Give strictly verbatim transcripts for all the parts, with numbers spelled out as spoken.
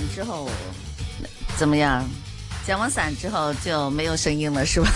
之後怎麼樣？講完傘之後就沒有聲音了，是吧？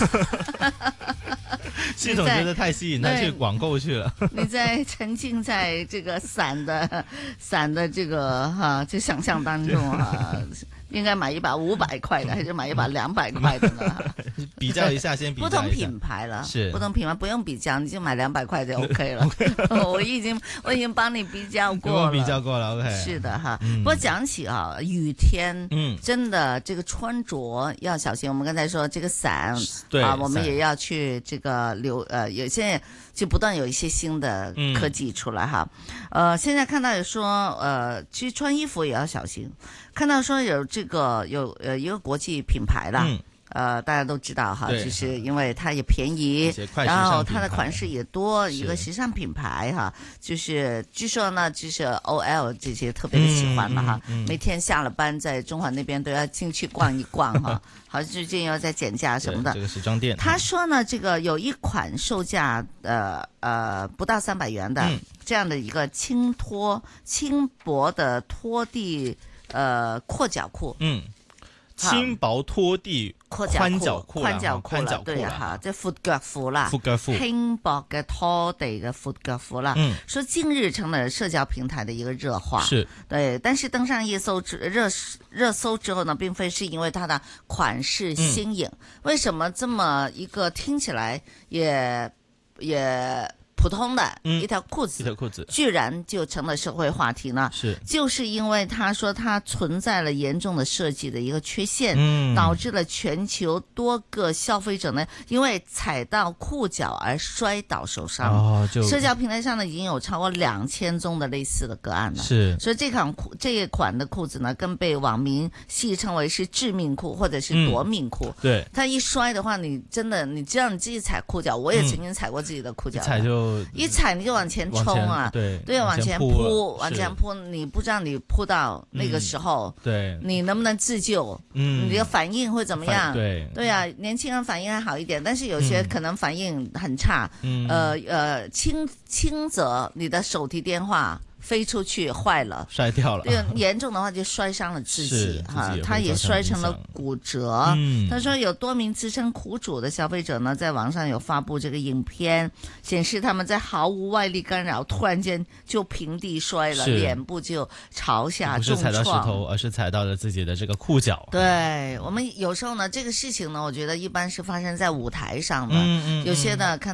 系統覺得太吸引，他去廣購去了。 你在沉浸在這個傘的傘的這個哈、啊，就想象當中啊。應該買一把五百塊的，還是買一把兩百塊的呢？ 比較一下先比較一下。 不同品牌了， 是不同品牌不用比較，你就買兩百塊就 OK 了。我已經我已經幫你比較過了， 比較過了 OK。 是的哈， 嗯、 不過講起啊，雨天， 嗯， 真的這個穿着要小心。我們剛才說這個傘， 對啊，我們也要去這個留，呃，有些就不斷有一些新的科技出來哈。嗯、呃，現在看到有說，呃，其實穿衣服也要小心。看到說有這個有呃一個國際品牌啦，嗯、呃大家都知道哈，就是因為它也便宜，然後它的款式也多，一個時尚品牌哈，就是據說呢，就是 O L 這些特別的喜歡了哈，嗯嗯嗯、每天下了班在中環那邊都要進去逛一逛哈，好像最近要在減價什麼的。 這個時裝店， 他說呢，這個有一款售價呃呃不到三百元的、嗯、這樣的一個輕拖輕薄的拖地。呃，闊腳褲， 嗯，輕薄拖地寬腳褲， 寬腳褲啦，對哈，即係闊腳褲啦，闊腳褲，輕薄嘅拖地嘅闊腳褲啦。嗯，說近日成了社交平台的一個熱話，是對，但是登上熱搜之熱熱搜之後呢，並非是因為它的款式新穎，嗯、為什麼這麼一個聽起來也也。普通的一條褲子，嗯、一條褲子居然就成了社會話題呢？是，就是因為他說它存在了嚴重的設計的一個缺陷，嗯、導致了全球多個消費者呢，因為踩到褲腳而摔倒受傷。哦，就社交平台上呢，已經有超過兩千宗的類似的個案了。是，所以這款褲這一款的褲子呢，更被網民戲稱為是致命褲或者是奪命褲。嗯、對，它一摔的話，你真的你知道你自己踩褲腳，我也曾經踩過自己的褲腳，踩就。一踩你就往前衝啊，對，對，往前撲，往前撲，你不知道你撲到那個時候，對，你能不能自救？嗯，你的反應會怎麼樣？對，對啊，年輕人反應還好一點，但是有些可能反應很差。嗯，呃呃，輕輕則你的手提電話飛出去壞了，摔掉了。對，嚴重的話就摔傷了自己哈，他也摔成了骨折。嗯，他說有多名自稱苦主的消費者呢，在網上有發布這個影片，顯示他們在毫無外力干擾，突然間就平地摔了，臉部就朝下重創。不是踩到石頭，而是踩到了自己的這個褲腳。對，我們有時候呢，這個事情呢，我覺得一般是發生在舞台上的，嗯嗯，有些呢看。